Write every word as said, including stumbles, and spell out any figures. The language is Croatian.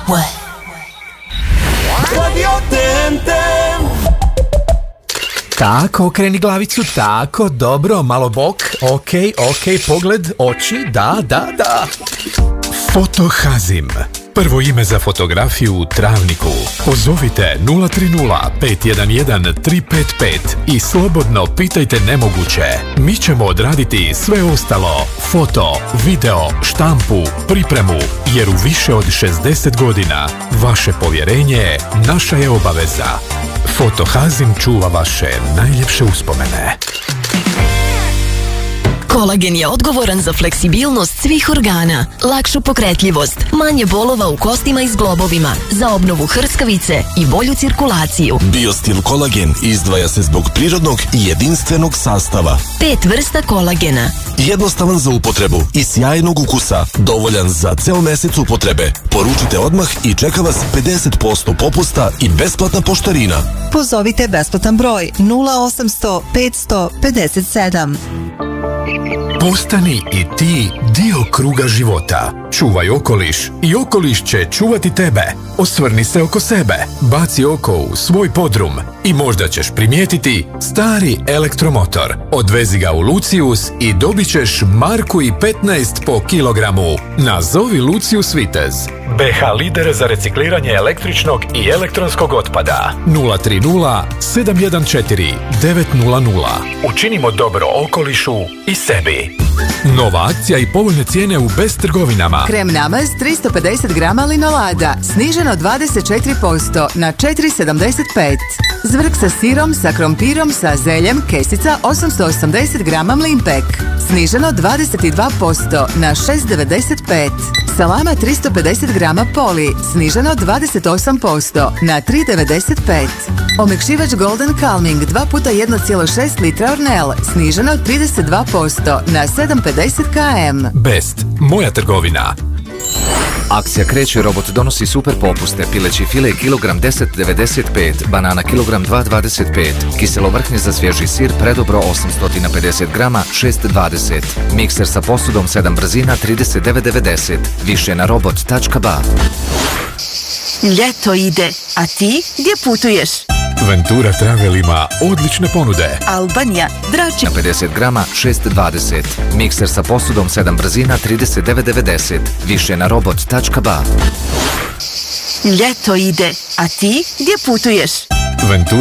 What? Radio T N T. Tako, okreni glavicu, tako, dobro, malo bok, ok, ok, pogled, oči, da, da, da. Fotohazim. Prvo ime za fotografiju u Travniku. Pozovite nula tri nula pet jedan jedan tri pet pet i slobodno pitajte nemoguće. Mi ćemo odraditi sve ostalo. Foto, video, štampu, pripremu, jer u više od šezdeset godina vaše povjerenje naša je obaveza. Fotohazim čuva vaše najljepše uspomene. Kolagen je odgovoran za fleksibilnost svih organa, lakšu pokretljivost, manje bolova u kostima i zglobovima, za obnovu hrskavice i bolju cirkulaciju. Biostil kolagen izdvaja se zbog prirodnog i jedinstvenog sastava. Pet vrsta kolagena. Jednostavan za upotrebu i sjajnog ukusa, dovoljan za ceo mesec upotrebe. Poručite odmah i čeka vas pedeset posto popusta i besplatna poštarina. Pozovite besplatan broj nula osamsto petsto pedeset sedam. Postani i ti dio kruga života. Čuvaj okoliš i okoliš će čuvati tebe. Osvrni se oko sebe, baci oko u svoj podrum i možda ćeš primijetiti stari elektromotor. Odvezi ga u Lucius i dobit ćeš marku i petnaest po kilogramu. Nazovi Lucius Vitez. B H lider za recikliranje električnog i elektronskog otpada. nula tri nula sedam jedan četiri devet nula nula. Učinimo dobro okolišu i sebi. Nova akcija i povoljne cijene u Best trgovinama. Krem namaz tristo pedeset grama linolada, sniženo dvadeset četiri posto na četiri sedamdeset pet. Zvrk sa sirom, sa krompirom, sa zeljem, kesica osamsto osamdeset grama Mlimpek, sniženo dvadeset dva posto na šest devedeset pet. Salama tristo pedeset grama Poli, sniženo dvadeset osam posto na tri devedeset pet. Omekšivač Golden Calming dva puta jedan zarez šest litra Ornel, sniženo trideset dva posto na sedam pedeset kilometara. Best, moja trgovina. Akcija kreće, robot donosi super popuste. Pileći file kilogram deset devedeset pet, banana kilogram dva dvadeset pet, kiselo vrhnje za svježi sir Predobro osamsto pedeset grama šest dvadeset, mikser sa posudom sedam brzina trideset devet devedeset. Više na robot tačka ba. Ljeto ide, a ti gdje putuješ? Ventura Travel ima odlične ponude. Albanija, Drači Na pedeset grama šest dvadeset, mikser sa posudom sedam brzina trideset devet devedeset. Više na robot tačka ba. Ljeto ide, a ti gdje putuješ? Ventura